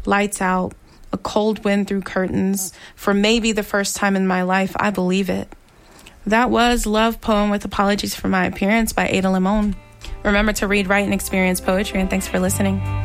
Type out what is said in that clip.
lights out, a cold wind through curtains, for maybe the first time in my life. I believe it. That was Love Poem with Apologies for My Appearance by Ada Limon. Remember to read, write, and experience poetry, and thanks for listening.